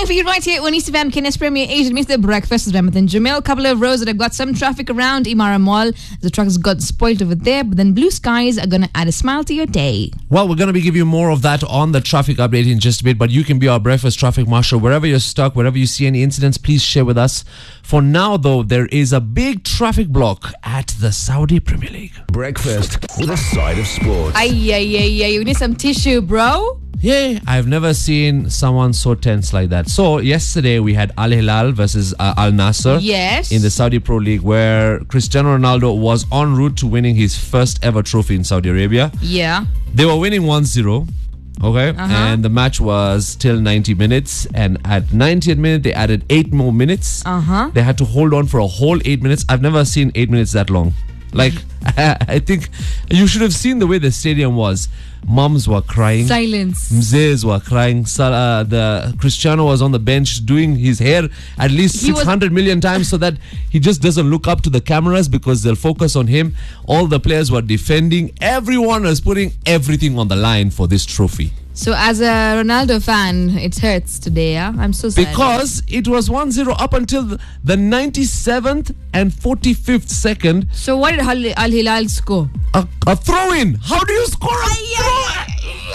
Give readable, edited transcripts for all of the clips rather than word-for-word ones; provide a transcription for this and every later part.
morning for you right here on East FM, Kenya's Premier Asian meets the breakfast with Ramath and Jamil. Couple of roads that have got some traffic around Imara Mall. The trucks got spoiled over there, but then blue skies are going to add a smile to your day. Well, we're going to be giving you more of that on the traffic update in just a bit, but you can be our breakfast traffic marshal. Wherever you're stuck, wherever you see any incidents, please share with us. For now, though, there is a big traffic block at the Saudi Premier League. Breakfast with a side of sport. Ay, you need some tissue, bro. Yeah, I've never seen someone so tense like that. So yesterday we had Al Hilal versus Al Nassr in the Saudi Pro League, where Cristiano Ronaldo was en route to winning his first ever trophy in Saudi Arabia. Yeah. They were winning 1-0. Okay, and the match was till 90 minutes, and at 90th minute they added 8 more minutes. They had to hold on for a whole 8 minutes. I've never seen 8 minutes that long. Like, I think you should have seen the way the stadium was. Mums were crying. Silence. Mzes were crying. The Cristiano was on the bench doing his hair at least 600 million times so that he just doesn't look up to the cameras because they'll focus on him. All the players were defending. Everyone was putting everything on the line for this trophy. So as a Ronaldo fan, it hurts today, yeah? I'm so sad. Because it was 1-0 up until the 97th and 45th second. So what did Al Hilal score? A throw-in. How do you score a throw-in?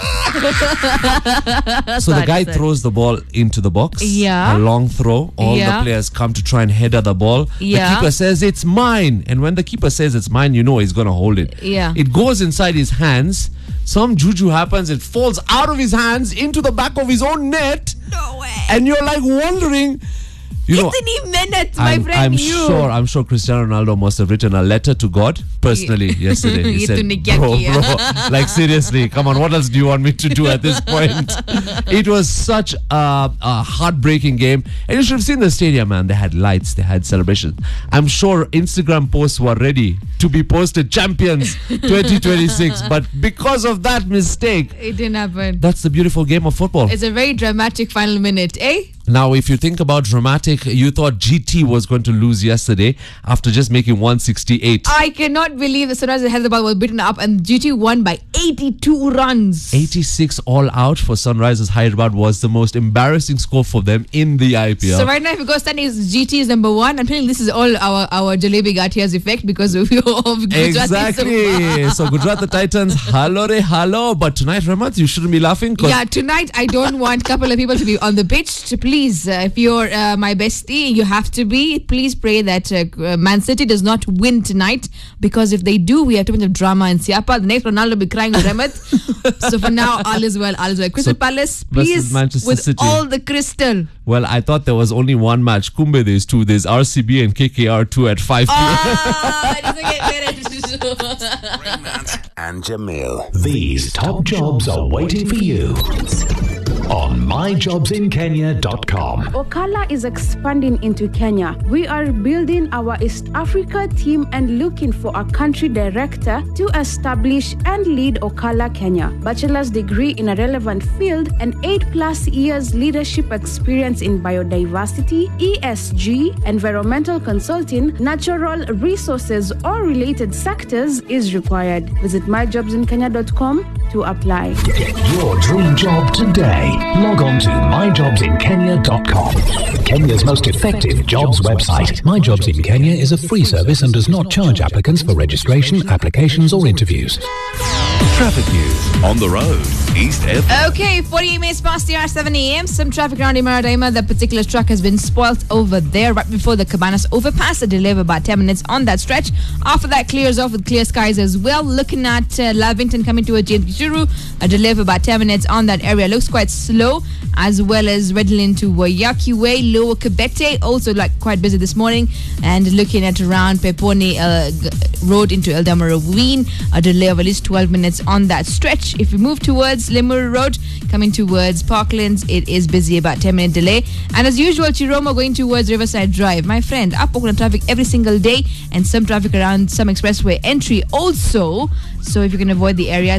So the guy throws the ball into the box. Yeah. A long throw. All the players come to try and header the ball. The keeper says, it's mine. And when the keeper says it's mine, you know he's going to hold it. Yeah. It goes inside his hands. Some juju happens. It falls out of his hands into the back of his own net. No way. And you're like wondering... minutes, my friend. I'm sure Cristiano Ronaldo must have written a letter to God personally yesterday. He said, bro, like seriously, come on, what else do you want me to do at this point? It was such a heartbreaking game. And you should have seen the stadium, man. They had lights, they had celebrations. I'm sure Instagram posts were ready to be posted, champions 2026. But because of that mistake, it didn't happen. That's the beautiful game of football. It's a very dramatic final minute, eh? Now, if you think about dramatic, you thought GT was going to lose yesterday after just making 168. I cannot believe the Sunrisers Hyderabad was beaten up and GT won by 82 runs. 86 all out for Sunrisers Hyderabad was the most embarrassing score for them in the IPL. So right now, if you go standings, GT is number 1. I'm telling you, this is all our Jalebi Gatia's effect because of Gujarat. Exactly. So Gujarat the Titans, hello. But tonight, Ramath, you shouldn't be laughing. Yeah, tonight I don't want a couple of people to be on the pitch. Please, if you're my bestie, you have to be. Please pray that Man City does not win tonight, because if they do, we have too much of drama in Siapa. The next Ronaldo will be crying with Ramath. So for now, all is well. Crystal Palace, please, with City. All the crystal. Well, I thought there was only one match. Kumbe, there's two. There's RCB and KKR 2 at 5 p.m. It doesn't get Ramath and Jamil. These top jobs are waiting for you on myjobsinkenya.com. Ocala is expanding into Kenya. We are building our East Africa team and looking for a country director to establish and lead Ocala Kenya. Bachelor's degree in a relevant field and 8+ years leadership experience in biodiversity, ESG, environmental consulting, natural resources or related sectors is required. Visit myjobsinkenya.com to apply. Get your dream job today. Log on to myjobsinkenya.com. Kenya's most effective jobs website. My Jobs in Kenya is a free service and does not charge applicants for registration, applications or interviews. Traffic news on the road. East FM. Okay, 48 minutes past the hour, 7 a.m. Some traffic around Imara. The particular truck has been spoilt over there right before the Cabanas overpass. A delay of about 10 minutes on that stretch. After that, clears off with clear skies as well. Looking at Lavington coming towards James Giroux. A delay of about 10 minutes on that area. Looks quite slow, as well as Redland to Wayaki Way, Lower Kabete, also like quite busy this morning. And looking at around Peponi Road into Eldama Ravine, a delay of at least 12 minutes on that stretch. If we move towards Limuru Road, coming towards Parklands, it is busy, about 10-minute delay. And as usual, Chiromo going towards Riverside Drive. My friend, up on traffic every single day, and some traffic around some expressway entry also. So if you can avoid the areas, please do.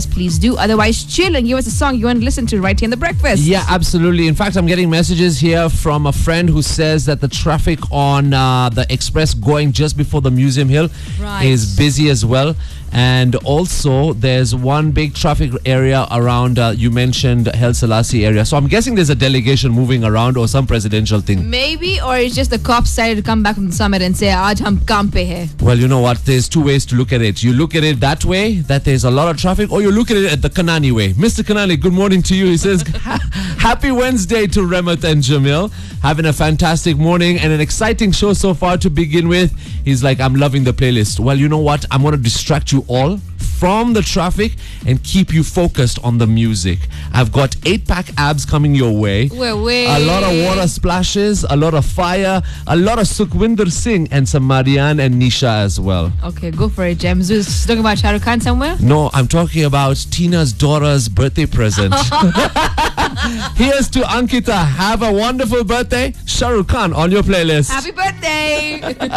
do otherwise chill and give us a song you want to listen to right here in the breakfast. Yeah, absolutely. In fact, I'm getting messages here from a friend who says that the traffic on the express going just before the Museum Hill is busy as well. And also, there's one big traffic area around, you mentioned Haile Selassie area. So I'm guessing there's a delegation moving around or some presidential thing. Maybe, or it's just the cops decided to come back from the summit and say, Aaj hum kaam pe hai. Well, you know what? There's two ways to look at it. You look at it that way, that there's a lot of traffic, or you look at it at the Kanani way. Mr. Kanani, good morning to you. He says, happy Wednesday to Remat and Jamil. Having a fantastic morning and an exciting show so far to begin with. He's like, I'm loving the playlist. Well, you know what? I'm going to distract you all from the traffic and keep you focused on the music. I've got 8-pack abs coming your way. A lot of water splashes, a lot of fire, a lot of Sukhwinder Singh, and some Marianne and Nisha as well. Okay, go for it, James. Is talking about Shah Rukh Khan somewhere? No, I'm talking about Tina's daughter's birthday present. Here's to Ankita. Have a wonderful birthday. Shah Rukh Khan on your playlist. Happy birthday.